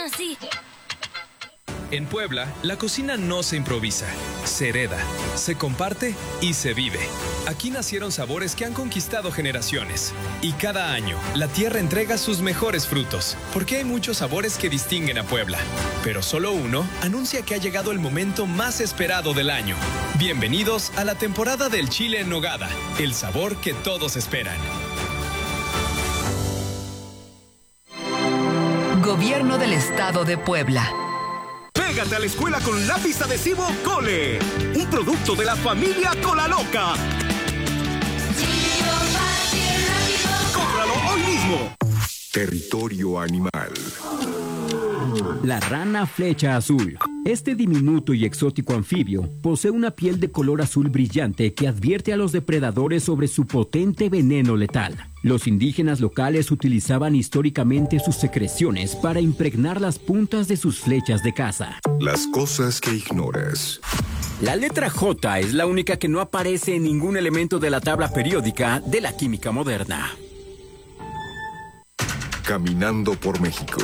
así. En Puebla, la cocina no se improvisa, se hereda, se comparte y se vive. Aquí nacieron sabores que han conquistado generaciones. Y cada año, la tierra entrega sus mejores frutos, porque hay muchos sabores que distinguen a Puebla. Pero solo uno anuncia que ha llegado el momento más esperado del año. Bienvenidos a la temporada del chile en nogada, el sabor que todos esperan. Gobierno del Estado de Puebla. Pégate a la escuela con lápiz adhesivo Cole, un producto de la familia Cola Loca. ¡Cómpralo hoy mismo! Territorio animal. La rana flecha azul. Este diminuto y exótico anfibio posee una piel de color azul brillante que advierte a los depredadores sobre su potente veneno letal. Los indígenas locales utilizaban históricamente sus secreciones para impregnar las puntas de sus flechas de caza. Las cosas que ignoras. La letra J es la única que no aparece en ningún elemento de la tabla periódica de la química moderna. Caminando por México.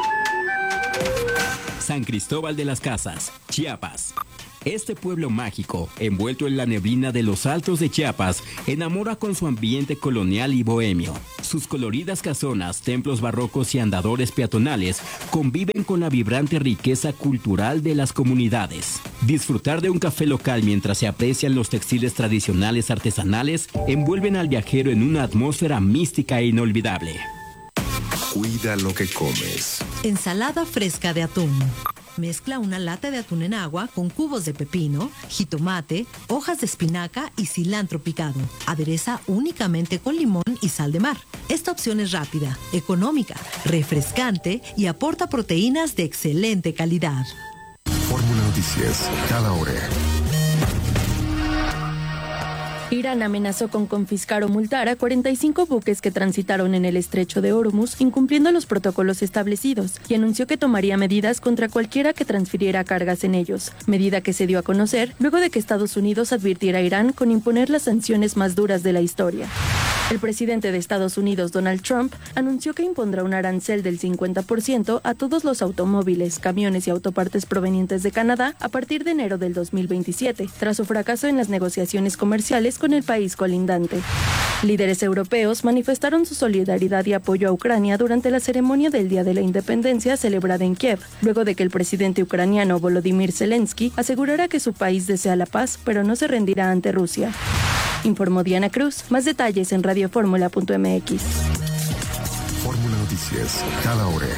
San Cristóbal de las Casas, Chiapas. Este pueblo mágico, envuelto en la neblina de los altos de Chiapas, enamora con su ambiente colonial y bohemio. Sus coloridas casonas, templos barrocos y andadores peatonales conviven con la vibrante riqueza cultural de las comunidades. Disfrutar de un café local mientras se aprecian los textiles tradicionales artesanales envuelven al viajero en una atmósfera mística e inolvidable. Cuida lo que comes. Ensalada fresca de atún. Mezcla una lata de atún en agua con cubos de pepino, jitomate, hojas de espinaca y cilantro picado. Adereza únicamente con limón y sal de mar. Esta opción es rápida, económica, refrescante y aporta proteínas de excelente calidad. Fórmula Noticias, cada hora. Irán amenazó con confiscar o multar a 45 buques que transitaron en el estrecho de Hormuz, incumpliendo los protocolos establecidos, y anunció que tomaría medidas contra cualquiera que transfiriera cargas en ellos, medida que se dio a conocer luego de que Estados Unidos advirtiera a Irán con imponer las sanciones más duras de la historia. El presidente de Estados Unidos, Donald Trump, anunció que impondrá un arancel del 50% a todos los automóviles, camiones y autopartes provenientes de Canadá a partir de enero del 2027, tras su fracaso en las negociaciones comerciales con el país colindante. Líderes europeos manifestaron su solidaridad y apoyo a Ucrania durante la ceremonia del Día de la Independencia celebrada en Kiev, luego de que el presidente ucraniano Volodymyr Zelensky asegurara que su país desea la paz, pero no se rendirá ante Rusia. Informó Diana Cruz. Más detalles en radioformula.mx. Fórmula Noticias, cada hora.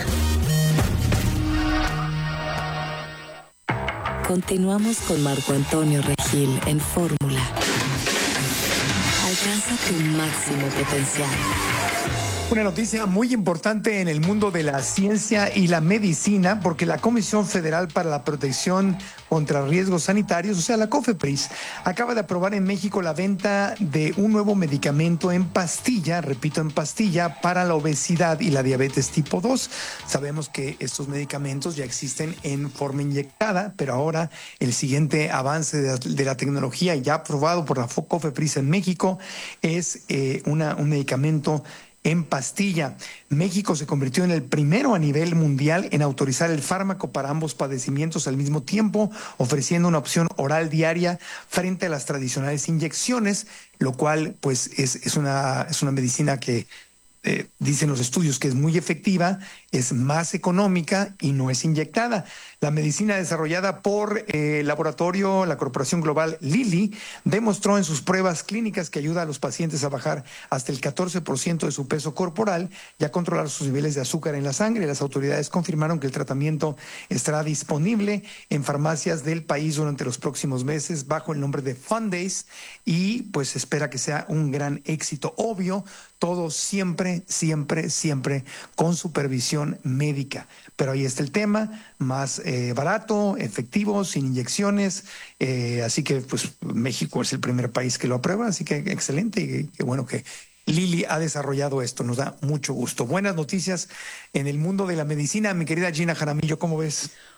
Continuamos con Marco Antonio Regil en Fórmula. Alcanza tu máximo potencial. Una noticia muy importante en el mundo de la ciencia y la medicina, porque la Comisión Federal para la Protección contra Riesgos Sanitarios, o sea, la COFEPRIS, acaba de aprobar en México la venta de un nuevo medicamento en pastilla, repito, en pastilla, para la obesidad y la diabetes tipo 2. Sabemos que estos medicamentos ya existen en forma inyectada, pero ahora el siguiente avance de la tecnología ya aprobado por la COFEPRIS en México es un medicamento en pastilla. México se convirtió en el primero a nivel mundial en autorizar el fármaco para ambos padecimientos al mismo tiempo, ofreciendo una opción oral diaria frente a las tradicionales inyecciones, lo cual pues es una medicina que dicen los estudios que es muy efectiva, es más económica y no es inyectada. La medicina desarrollada por el laboratorio, la corporación global Lilly, demostró en sus pruebas clínicas que ayuda a los pacientes a bajar hasta el 14% de su peso corporal y a controlar sus niveles de azúcar en la sangre. Las autoridades confirmaron que el tratamiento estará disponible en farmacias del país durante los próximos meses bajo el nombre de Fundace y pues se espera que sea un gran éxito. Obvio, todo siempre con supervisión médica. Pero ahí está el tema, más barato, efectivo, sin inyecciones. Así que pues México es el primer país que lo aprueba, así que excelente y qué bueno que Lilly ha desarrollado esto. Nos da mucho gusto. Buenas noticias en el mundo de la medicina. Mi querida Gina Jaramillo, ¿cómo ves?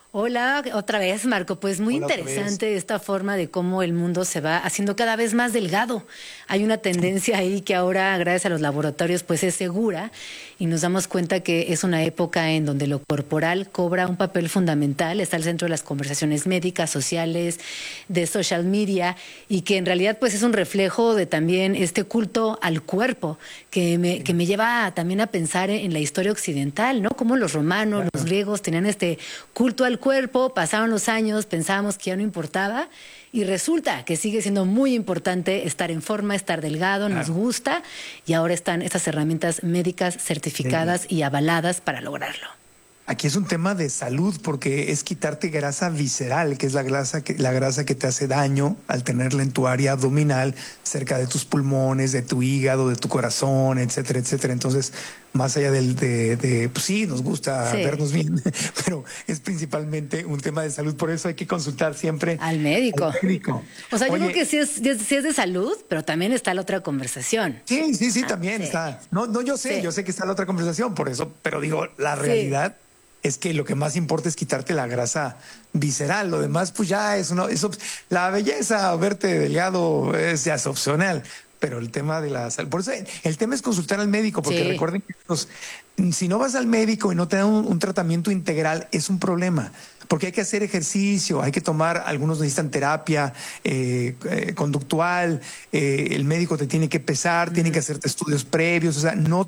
Hola, otra vez, Marco. Pues muy interesante esta forma de cómo el mundo se va haciendo cada vez más delgado. Hay una tendencia ahí que ahora, gracias a los laboratorios, pues es segura y nos damos cuenta que es una época en donde lo corporal cobra un papel fundamental, está al centro de las conversaciones médicas, sociales, de social media y que en realidad pues es un reflejo de también este culto al cuerpo que me lleva también a pensar en la historia occidental, ¿no? Cómo los romanos, los griegos tenían este culto al cuerpo, pasaron los años, pensábamos que ya no importaba y resulta que sigue siendo muy importante estar en forma, estar delgado, nos gusta y ahora están estas herramientas médicas certificadas y avaladas para lograrlo. Aquí es un tema de salud porque es quitarte grasa visceral, que es la grasa que te hace daño al tenerla en tu área abdominal, cerca de tus pulmones, de tu hígado, de tu corazón, etcétera, etcétera. Entonces, más allá pues sí, nos gusta vernos bien, pero es principalmente un tema de salud. Por eso hay que consultar siempre al médico. O sea, yo creo que sí es de salud, pero también está la otra conversación. Sí, también está. No, yo sé que está la otra conversación, por eso, pero digo, la realidad es que lo que más importa es quitarte la grasa visceral. Lo demás, pues ya la belleza, verte delgado, ya es opcional. Pero el tema de la salud, por eso el tema es consultar al médico, porque recuerden que si no vas al médico y no te dan un tratamiento integral, es un problema. Porque hay que hacer ejercicio, hay que tomar, algunos necesitan terapia conductual, el médico te tiene que pesar, tiene que hacerte estudios previos, o sea, no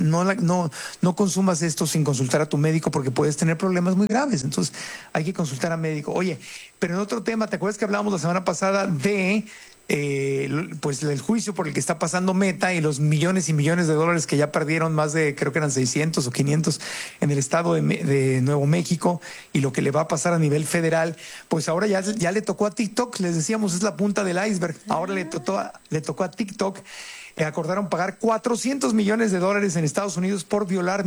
consumas esto sin consultar a tu médico porque puedes tener problemas muy graves, entonces hay que consultar al médico. Oye, pero en otro tema, ¿te acuerdas que hablábamos la semana pasada de pues el juicio por el que está pasando Meta y los millones y millones de dólares que ya perdieron, más de, creo que eran 600 o 500 en el estado de Nuevo México, y lo que le va a pasar a nivel federal? Pues ahora ya le tocó a TikTok, les decíamos, es la punta del iceberg. Ahora le tocó a TikTok. Acordaron pagar $400 millones en Estados Unidos por violar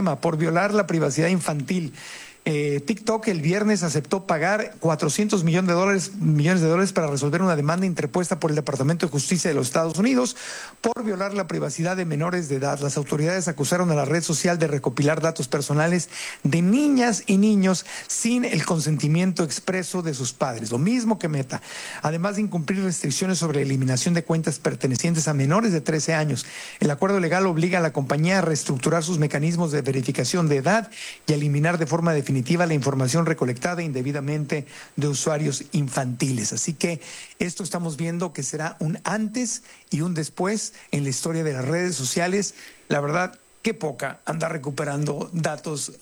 la privacidad infantil. TikTok el viernes aceptó pagar $400 millones de dólares para resolver una demanda interpuesta por el Departamento de Justicia de los Estados Unidos por violar la privacidad de menores de edad. Las autoridades acusaron a la red social de recopilar datos personales de niñas y niños sin el consentimiento expreso de sus padres, lo mismo que Meta, además de incumplir restricciones sobre la eliminación de cuentas pertenecientes a menores de 13 años. El acuerdo legal obliga a la compañía a reestructurar sus mecanismos de verificación de edad y a eliminar de forma definitiva la información recolectada indebidamente de usuarios infantiles. Así que esto estamos viendo que será un antes y un después en la historia de las redes sociales. La verdad, qué poca andar recopilando datos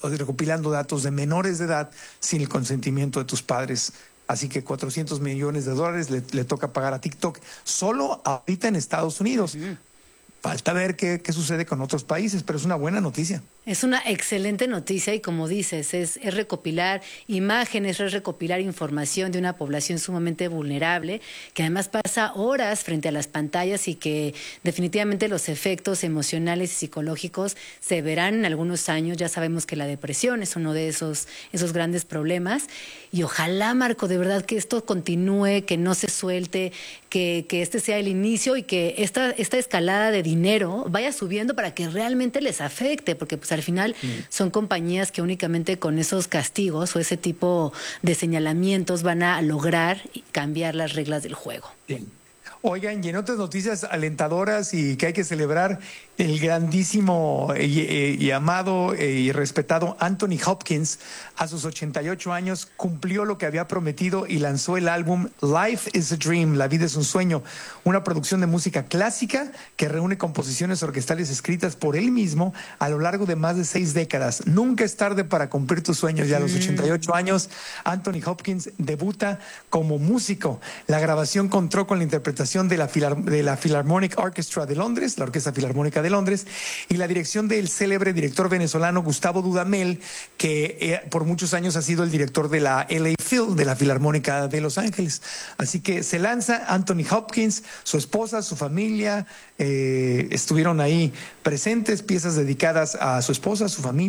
de menores de edad sin el consentimiento de tus padres. Así que $400 millones le toca pagar a TikTok solo ahorita en Estados Unidos. Falta ver qué sucede con otros países, pero es una buena noticia. Es una excelente noticia y, como dices, es recopilar imágenes, es recopilar información de una población sumamente vulnerable, que además pasa horas frente a las pantallas y que definitivamente los efectos emocionales y psicológicos se verán en algunos años. Ya sabemos que la depresión es uno de esos grandes problemas y ojalá, Marco, de verdad que esto continúe, que no se suelte, que este sea el inicio y que esta escalada de dinero vaya subiendo para que realmente les afecte, porque pues al final son compañías que únicamente con esos castigos o ese tipo de señalamientos van a lograr cambiar las reglas del juego. Bien. Oigan, y en otras noticias alentadoras y que hay que celebrar, el grandísimo y amado y respetado Anthony Hopkins, a sus 88 años, cumplió lo que había prometido y lanzó el álbum Life is a Dream, La vida es un sueño, una producción de música clásica que reúne composiciones orquestales escritas por él mismo a lo largo de más de 6 décadas. Nunca es tarde para cumplir tus sueños. Ya a los 88 años, Anthony Hopkins debuta como músico. La grabación contó con la interpretación de la Philharmonic Orchestra de Londres, la Orquesta Filarmónica de Londres, y la dirección del célebre director venezolano Gustavo Dudamel, que por muchos años ha sido el director de la LA Phil, de la Filarmónica de Los Ángeles. Así que se lanza Anthony Hopkins, su esposa, su familia, estuvieron ahí presentes, piezas dedicadas a su esposa, a su familia,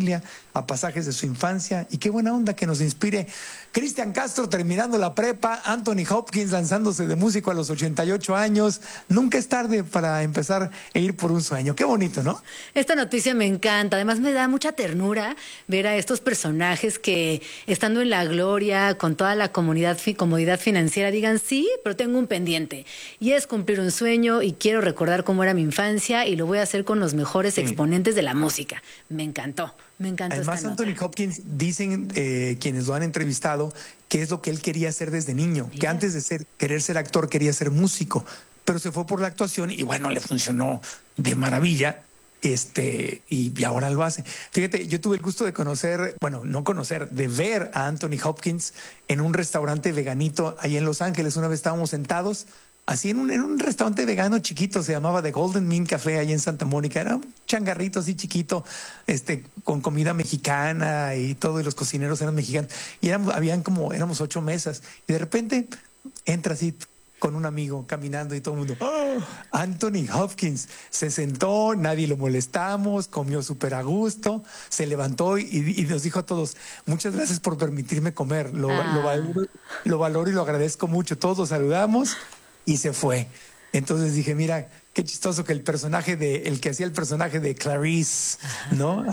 a pasajes de su infancia. Y qué buena onda que nos inspire Cristian Castro terminando la prepa, Anthony Hopkins lanzándose de músico a los 88 años. Nunca es tarde para empezar e ir por un sueño. Qué bonito, ¿no? Esta noticia me encanta. Además me da mucha ternura ver a estos personajes que, estando en la gloria, con toda la comodidad financiera, digan, sí, pero tengo un pendiente. Y es cumplir un sueño y quiero recordar cómo era mi infancia y lo voy a hacer con los mejores exponentes de la música. Me encantó. Me encantó. Además, Anthony Hopkins, dicen quienes lo han entrevistado, que es lo que él quería hacer desde niño, que antes de querer ser actor quería ser músico, pero se fue por la actuación y bueno, le funcionó de maravilla. Y ahora lo hace. Fíjate, yo tuve el gusto de de ver a Anthony Hopkins en un restaurante veganito ahí en Los Ángeles. Una vez estábamos sentados así en un restaurante vegano chiquito, se llamaba The Golden Mean Café ahí en Santa Mónica. Era un changarrito así chiquito, con comida mexicana y todo, y los cocineros eran mexicanos. Y éramos 8 mesas. Y de repente entra así con un amigo caminando y todo el mundo, ¡oh! Anthony Hopkins se sentó, nadie lo molestamos, comió súper a gusto, se levantó y nos dijo a todos, muchas gracias por permitirme comer, lo valoro y lo agradezco mucho. Todos lo saludamos y se fue. Entonces dije, mira, qué chistoso que el que hacía el personaje de Clarice, ¿no?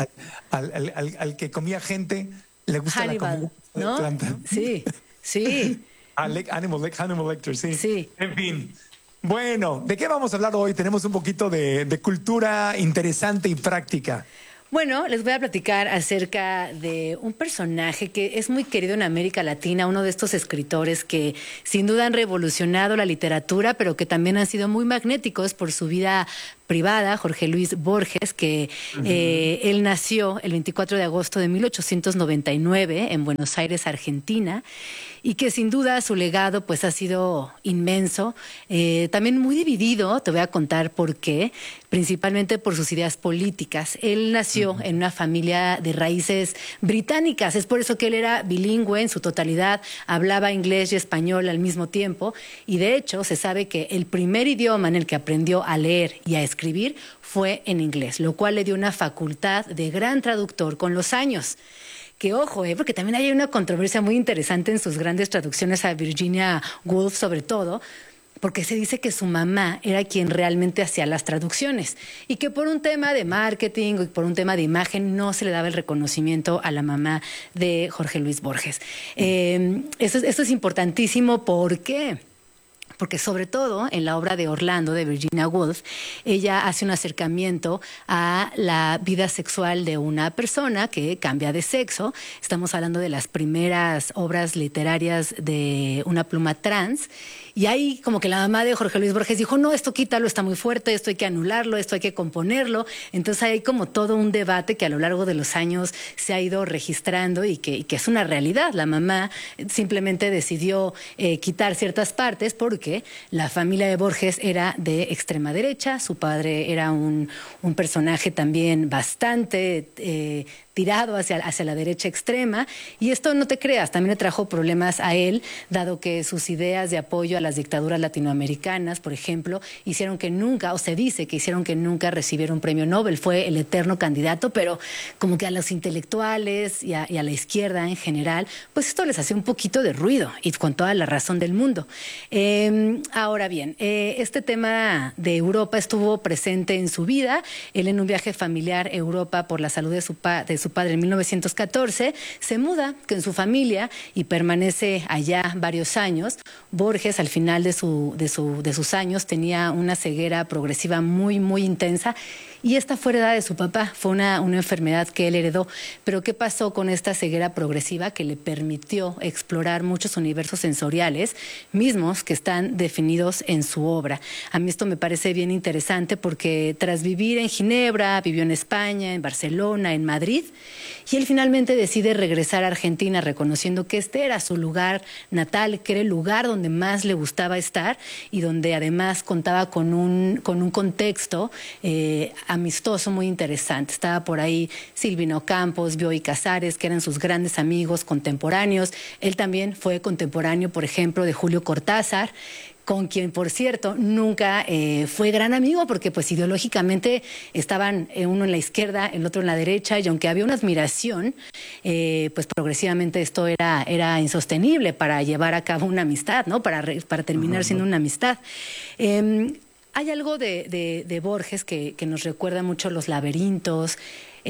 Al que comía gente, le gusta Hannibal, la comida, ¿no? Planta. Sí, sí. Hannibal Lecter, sí. En fin. Bueno, ¿de qué vamos a hablar hoy? Tenemos un poquito de cultura interesante y práctica. Bueno, les voy a platicar acerca de un personaje que es muy querido en América Latina, uno de estos escritores que sin duda han revolucionado la literatura, pero que también han sido muy magnéticos por su vida privada, Jorge Luis Borges, que él nació el 24 de agosto de 1899 en Buenos Aires, Argentina, y que sin duda su legado pues ha sido inmenso, también muy dividido. Te voy a contar por qué, principalmente por sus ideas políticas. Él nació en una familia de raíces británicas, es por eso que él era bilingüe en su totalidad, hablaba inglés y español al mismo tiempo, y de hecho se sabe que el primer idioma en el que aprendió a leer y a escribir fue en inglés, lo cual le dio una facultad de gran traductor con los años. Que ojo, porque también hay una controversia muy interesante en sus grandes traducciones a Virginia Woolf, sobre todo, porque se dice que su mamá era quien realmente hacía las traducciones y que por un tema de marketing y por un tema de imagen no se le daba el reconocimiento a la mamá de Jorge Luis Borges. Esto es importantísimo. ¿Por qué? Porque sobre todo en la obra de Orlando, de Virginia Woolf, ella hace un acercamiento a la vida sexual de una persona que cambia de sexo. Estamos hablando de las primeras obras literarias de una pluma trans. Y ahí como que la mamá de Jorge Luis Borges dijo, no, esto quítalo, está muy fuerte, esto hay que anularlo, esto hay que componerlo. Entonces hay como todo un debate que a lo largo de los años se ha ido registrando y que es una realidad. La mamá simplemente decidió quitar ciertas partes porque la familia de Borges era de extrema derecha, su padre era un personaje también bastante tirado hacia la derecha extrema, y esto, no te creas, también le trajo problemas a él, dado que sus ideas de apoyo a las dictaduras latinoamericanas, por ejemplo, hicieron que nunca, o se dice que hicieron que nunca recibiera un premio Nobel. Fue el eterno candidato, pero como que a los intelectuales y a la izquierda en general, pues esto les hacía un poquito de ruido, y con toda la razón del mundo. Ahora bien, este tema de Europa estuvo presente en su vida. Él, en un viaje familiar a Europa por la salud de su padre en 1914, se muda con su familia y permanece allá varios años. Borges, al final de sus años, tenía una ceguera progresiva muy, muy intensa, y esta fue heredada de su papá. Fue una enfermedad que él heredó. Pero ¿qué pasó con esta ceguera progresiva? Que le permitió explorar muchos universos sensoriales mismos que están definidos en su obra. A mí esto me parece bien interesante porque tras vivir en Ginebra, vivió en España, en Barcelona, en Madrid, y él finalmente decide regresar a Argentina, reconociendo que este era su lugar natal, que era el lugar donde más le gustaba estar y donde además contaba con un contexto amistoso muy interesante. Estaba por ahí Silvino Campos, Bioy Casares, que eran sus grandes amigos contemporáneos. Él también fue contemporáneo, por ejemplo, de Julio Cortázar, con quien, por cierto, nunca fue gran amigo, porque pues ideológicamente estaban uno en la izquierda, el otro en la derecha, y aunque había una admiración, pues progresivamente esto era insostenible para llevar a cabo una amistad, ¿no? Para terminar siendo una amistad. Hay algo de Borges que nos recuerda mucho los laberintos,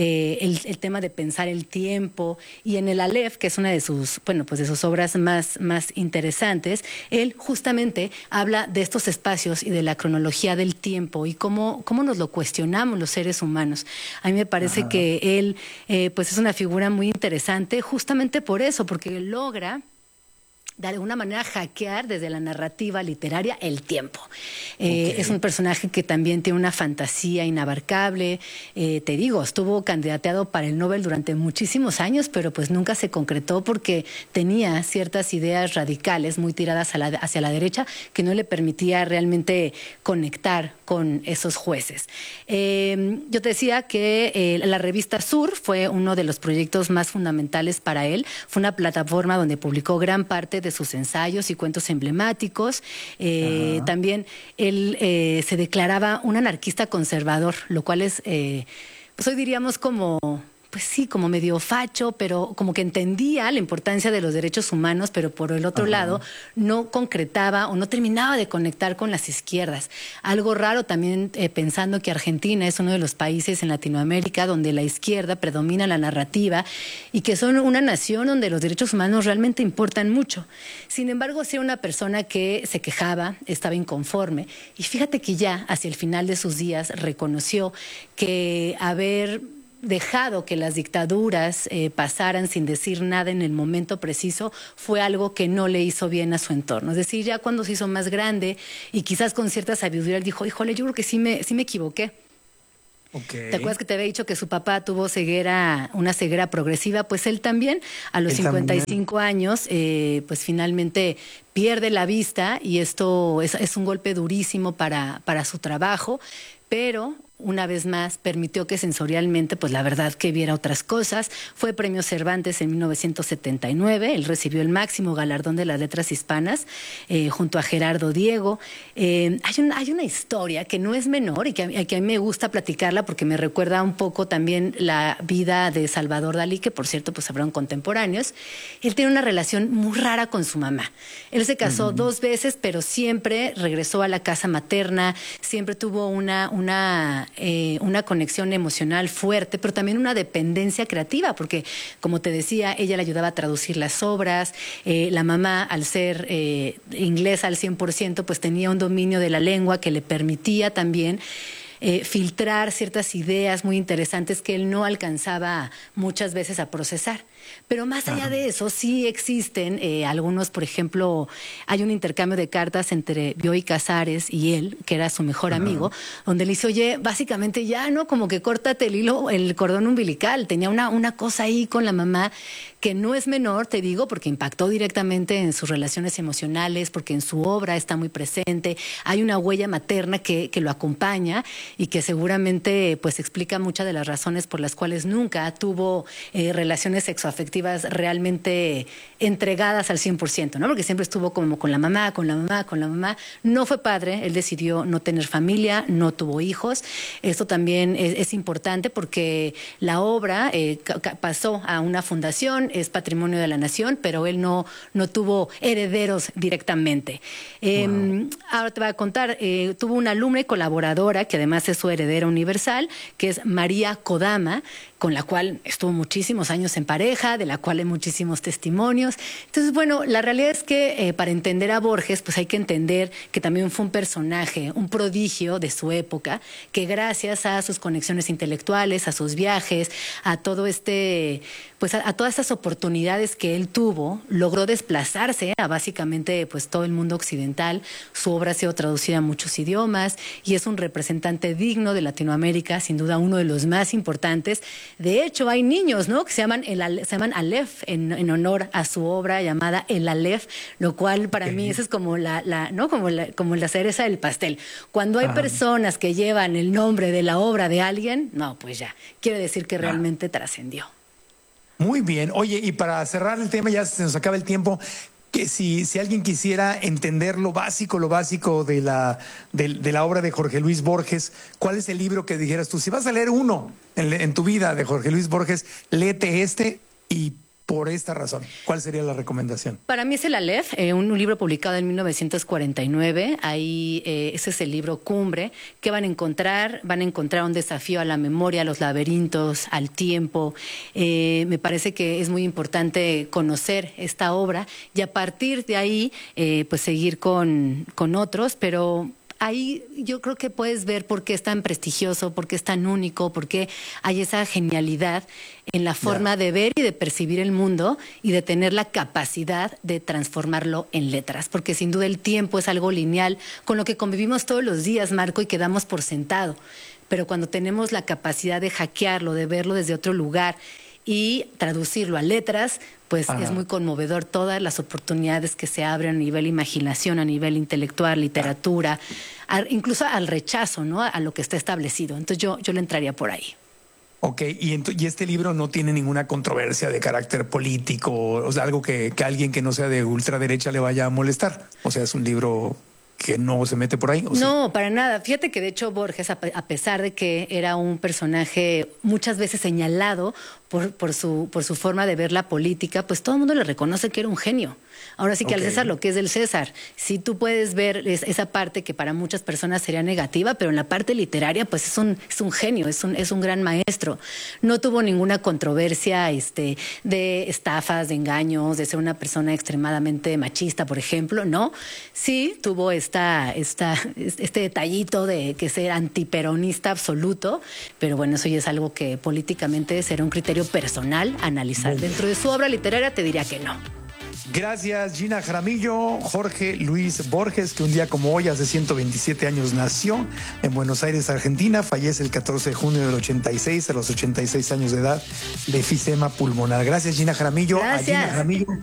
el tema de pensar el tiempo, y en el Aleph, que es una de sus, bueno, pues de sus obras más interesantes, él justamente habla de estos espacios y de la cronología del tiempo y cómo nos lo cuestionamos los seres humanos. A mí me parece que él pues es una figura muy interesante justamente por eso, porque logra de alguna manera hackear desde la narrativa literaria el tiempo. Es un personaje que también tiene una fantasía inabarcable. Te digo, estuvo candidateado para el Nobel durante muchísimos años, pero pues nunca se concretó porque tenía ciertas ideas radicales muy tiradas hacia la derecha que no le permitía realmente conectar con esos jueces. Yo te decía que la revista Sur fue uno de los proyectos más fundamentales para él. Fue una plataforma donde publicó gran parte de sus ensayos y cuentos emblemáticos. También él se declaraba un anarquista conservador, lo cual es, pues hoy diríamos como pues sí, como medio facho, pero como que entendía la importancia de los derechos humanos, pero por el otro lado no concretaba o no terminaba de conectar con las izquierdas. Algo raro también pensando que Argentina es uno de los países en Latinoamérica donde la izquierda predomina la narrativa y que son una nación donde los derechos humanos realmente importan mucho. Sin embargo, sí era una persona que se quejaba, estaba inconforme, y fíjate que ya hacia el final de sus días reconoció que haber dejado que las dictaduras pasaran sin decir nada en el momento preciso fue algo que no le hizo bien a su entorno. Es decir, ya cuando se hizo más grande y quizás con cierta sabiduría, él dijo, híjole, yo creo que sí me equivoqué. ¿Te acuerdas que te había dicho que su papá tuvo una ceguera progresiva? Pues él también, a los 55 años, pues finalmente pierde la vista, y esto es un golpe durísimo para su trabajo, pero una vez más permitió que sensorialmente, pues la verdad que viera otras cosas. Fue Premio Cervantes en 1979, él recibió el máximo galardón de las letras hispanas junto a Gerardo Diego. Hay una historia que no es menor y que a mí me gusta platicarla porque me recuerda un poco también la vida de Salvador Dalí, que por cierto pues fueron contemporáneos. Él tiene una relación muy rara con su mamá. Él se casó 2 veces, pero siempre regresó a la casa materna, siempre tuvo una conexión emocional fuerte, pero también una dependencia creativa, porque, como te decía, ella le ayudaba a traducir las obras. La mamá, al ser inglesa al 100%, pues tenía un dominio de la lengua que le permitía también filtrar ciertas ideas muy interesantes que él no alcanzaba muchas veces a procesar. Pero más allá de eso, sí existen algunos, por ejemplo, hay un intercambio de cartas entre Bioy Casares y él, que era su mejor amigo, donde le dice, oye, básicamente ya, ¿no? Como que córtate el cordón umbilical. Tenía una cosa ahí con la mamá que no es menor, te digo, porque impactó directamente en sus relaciones emocionales, porque en su obra está muy presente. Hay una huella materna que lo acompaña y que seguramente pues explica muchas de las razones por las cuales nunca tuvo relaciones sexoafectivas realmente entregadas al 100%, ¿no? Porque siempre estuvo como con la mamá. No fue padre, él decidió no tener familia, no tuvo hijos. Esto también es importante porque la obra pasó a una fundación, es patrimonio de la nación, pero él no tuvo herederos directamente. Ahora te voy a contar, tuvo una alumna y colaboradora que además es su heredera universal, que es María Kodama, con la cual estuvo muchísimos años en pareja, de la cual hay muchísimos testimonios. Entonces, bueno, la realidad es que para entender a Borges, pues hay que entender que también fue un personaje, un prodigio de su época, que gracias a sus conexiones intelectuales, a sus viajes, a todo pues a todas estas oportunidades que él tuvo, logró desplazarse a básicamente pues todo el mundo occidental. Su obra ha sido traducida a muchos idiomas y es un representante digno de Latinoamérica, sin duda uno de los más importantes. De hecho, hay niños, ¿no?, que se se llaman Aleph, en honor a su obra llamada El Aleph, lo cual para mí eso es como ¿no? como la cereza del pastel. Cuando hay personas que llevan el nombre de la obra de alguien, no, pues ya, quiere decir que realmente trascendió. Muy bien. Oye, y para cerrar el tema, ya se nos acaba el tiempo, que si alguien quisiera entender lo básico de la obra de Jorge Luis Borges, ¿cuál es el libro que dijeras tú? Si vas a leer uno en tu vida de Jorge Luis Borges, léete este y por esta razón. ¿Cuál sería la recomendación? Para mí es El Aleph, un libro publicado en 1949. Ahí ese es el libro cumbre. ¿Qué van a encontrar? Van a encontrar un desafío a la memoria, a los laberintos, al tiempo. Me parece que es muy importante conocer esta obra y a partir de ahí pues seguir con otros, pero ahí yo creo que puedes ver por qué es tan prestigioso, por qué es tan único, por qué hay esa genialidad en la forma de ver y de percibir el mundo y de tener la capacidad de transformarlo en letras. Porque sin duda el tiempo es algo lineal con lo que convivimos todos los días, Marco, y que damos por sentado. Pero cuando tenemos la capacidad de hackearlo, de verlo desde otro lugar y traducirlo a letras, pues es muy conmovedor todas las oportunidades que se abren a nivel imaginación, a nivel intelectual, literatura, incluso al rechazo, ¿no? A lo que está establecido. Entonces yo le entraría por ahí. Ok, y este libro no tiene ninguna controversia de carácter político, o sea, algo que alguien que no sea de ultraderecha le vaya a molestar. O sea, es un libro que no se mete por ahí. No, sí, para nada. Fíjate que de hecho Borges, a pesar de que era un personaje muchas veces señalado por su forma de ver la política, pues todo el mundo le reconoce que era un genio. Ahora sí que al César lo que es del César. Sí, tú puedes ver esa parte que para muchas personas sería negativa, pero en la parte literaria pues es un genio, es un gran maestro. No tuvo ninguna controversia de estafas, de engaños, de ser una persona extremadamente machista, por ejemplo, ¿no? Sí, tuvo este detallito de que ser antiperonista absoluto, pero bueno, eso ya es algo que políticamente será un criterio personal analizar. Dentro de su obra literaria te diría que no. Gracias, Gina Jaramillo. Jorge Luis Borges, que un día como hoy, hace 127 años, nació en Buenos Aires, Argentina. Fallece el 14 de junio del 86, a los 86 años de edad, de efisema pulmonar. Gracias, Gina Jaramillo. Gracias. A Gina Jaramillo